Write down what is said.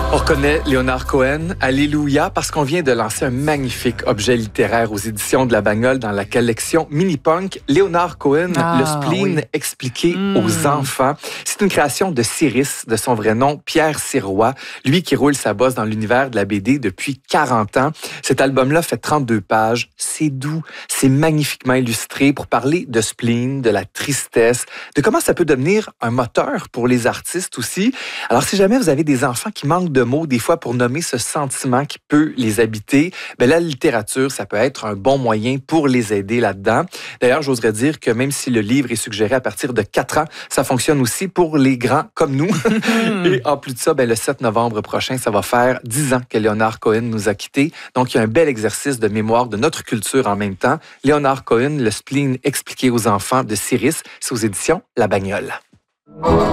On reconnaît Léonard Cohen, alléluia, parce qu'on vient de lancer un magnifique objet littéraire aux éditions de La Bagnole dans la collection Mini-Punk. Léonard Cohen, le spleen expliqué aux enfants. C'est une création de Cyrus, de son vrai nom, Pierre Sirois, lui qui roule sa bosse dans l'univers de la BD depuis 40 ans. Cet album-là fait 32 pages. C'est doux, c'est magnifiquement illustré pour parler de spleen, de la tristesse, de comment ça peut devenir un moteur pour les artistes aussi. Alors, si jamais vous avez des enfants qui manquent de mots des fois pour nommer ce sentiment qui peut les habiter, bien, la littérature, ça peut être un bon moyen pour les aider là-dedans. D'ailleurs, j'oserais dire que même si le livre est suggéré à partir de 4 ans, ça fonctionne aussi pour les grands comme nous. Et en plus de ça, bien, le 7 novembre prochain, ça va faire 10 ans que Léonard Cohen nous a quittés. Donc, il y a un bel exercice de mémoire de notre culture en même temps. Léonard Cohen, le spleen expliqué aux enfants de Cyrus, c'est aux éditions La Bagnole.